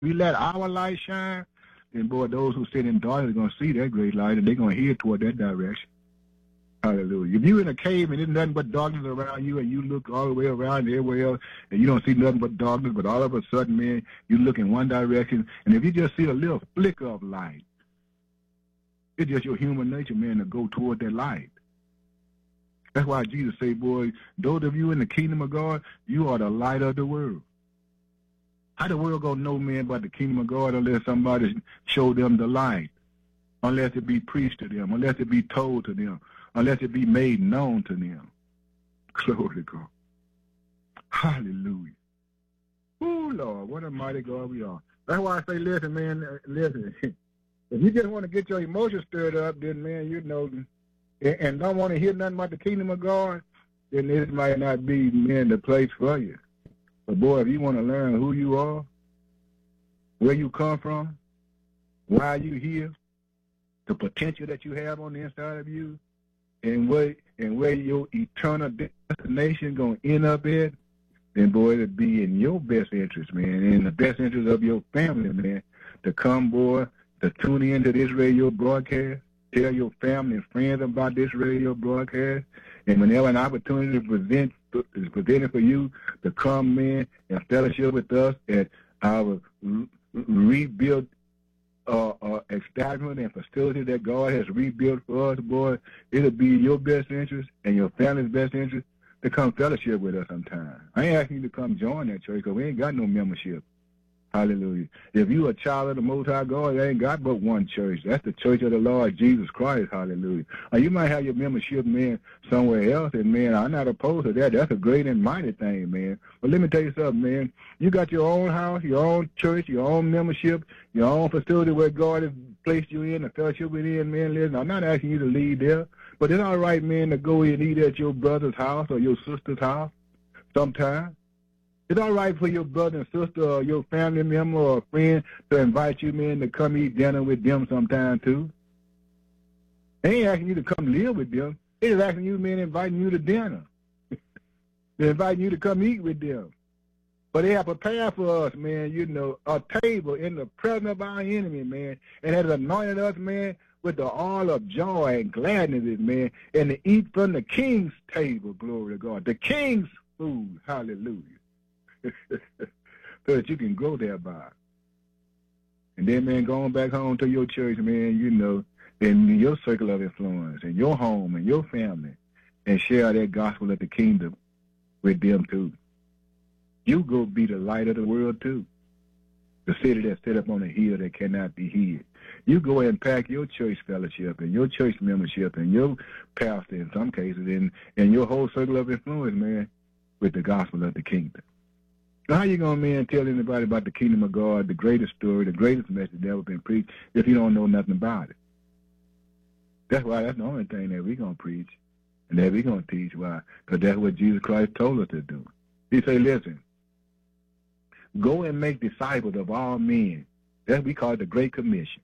We let our light shine, then, boy, those who sit in darkness are going to see that great light, and they're going to head toward that direction. Hallelujah. If you in a cave and there's nothing but darkness around you, and you look all the way around everywhere else, and you don't see nothing but darkness, but all of a sudden, man, you look in one direction, and if you just see a little flicker of light, it's just your human nature, man, to go toward that light. That's why Jesus said, boy, those of you in the kingdom of God, you are the light of the world. How the world going to know, man, about the kingdom of God unless somebody show them the light, unless it be preached to them, unless it be told to them, unless it be made known to them. Glory to God. Hallelujah. Oh, Lord, what a mighty God we are. That's why I say, listen, man, listen. If you just want to get your emotions stirred up, then, man, you know, and don't want to hear nothing about the kingdom of God, then this might not be, man, the place for you. But, boy, if you want to learn who you are, where you come from, why you here, the potential that you have on the inside of you, and where your eternal destination going to end up at, then, boy, it'll be in your best interest, man, and in the best interest of your family, man, to come, boy, to tune into this radio broadcast, tell your family and friends about this radio broadcast, and whenever an opportunity is presented for you to come, man, and fellowship with us at our rebuilt establishment and facility that God has rebuilt for us, boy, it'll be in your best interest and your family's best interest to come fellowship with us sometime. I ain't asking you to come join that church because we ain't got no membership. Hallelujah. If you a child of the Most High God, they ain't got but one church. That's the church of the Lord Jesus Christ. Hallelujah. Or you might have your membership, man, somewhere else, and, man, I'm not opposed to that. That's a great and mighty thing, man. But let me tell you something, man. You got your own house, your own church, your own membership, your own facility where God has placed you in, the fellowship within, man. Listen, I'm not asking you to leave there, but it's all right, man, to go and eat at your brother's house or your sister's house sometime. It's all right for your brother and sister or your family member or a friend to invite you, man, to come eat dinner with them sometime, too. They ain't asking you to come live with them. They're just asking you, man, inviting you to dinner. They're inviting you to come eat with them. But they have prepared for us, man, you know, a table in the presence of our enemy, man, and has anointed us, man, with the oil of joy and gladness, man, and to eat from the king's table, glory to God, the king's food, hallelujah. So that you can grow thereby. And then, man, going back home to your church, man, you know, in your circle of influence, in your home and your family, and share that gospel of the kingdom with them, too. You go be the light of the world, too. The city that's set up on a hill that cannot be hid. You go and pack your church fellowship and your church membership and your pastor, in some cases, and your whole circle of influence, man, with the gospel of the kingdom. So how you going to, man, tell anybody about the kingdom of God, the greatest story, the greatest message that ever been preached, if you don't know nothing about it? That's why that's the only thing that we're going to preach and that we're going to teach. Why? Because that's what Jesus Christ told us to do. He said, listen, go and make disciples of all men. That's what we call it the Great Commission.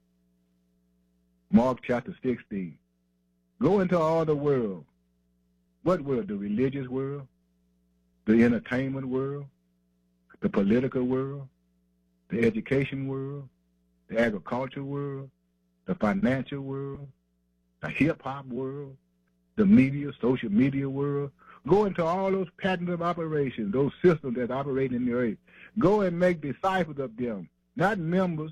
Mark chapter 16. Go into all the world. What world? The religious world? The entertainment world? The political world, the education world, the agricultural world, the financial world, the hip-hop world, the media, social media world. Go into all those patterns of operations, those systems that operate in the earth. Go and make disciples of them, not members.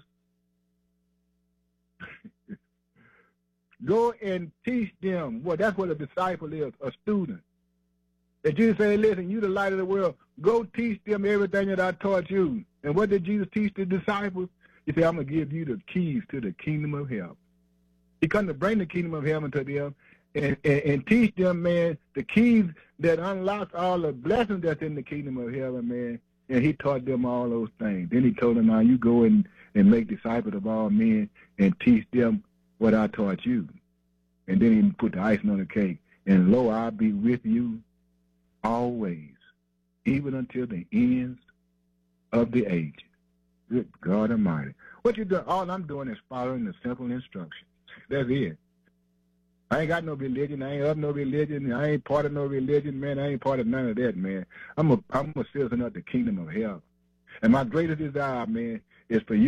Go and teach them. Well, that's what a disciple is, a student. That Jesus said, listen, you the light of the world. Go teach them everything that I taught you. And what did Jesus teach the disciples? He said, I'm going to give you the keys to the kingdom of heaven. He come to bring the kingdom of heaven to them and teach them, man, the keys that unlock all the blessings that's in the kingdom of heaven, man. And he taught them all those things. Then he told them, now you go and make disciples of all men and teach them what I taught you. And then he put the icing on the cake. And lo, I'll be with you always, even until the ends of the age. Good God Almighty. What you doing? All I'm doing is following the simple instructions. That's it. I ain't got no religion. I ain't of no religion. I ain't part of no religion, man. I ain't part of none of that, man. I'm a citizen of the kingdom of heaven. And my greatest desire, man, is for you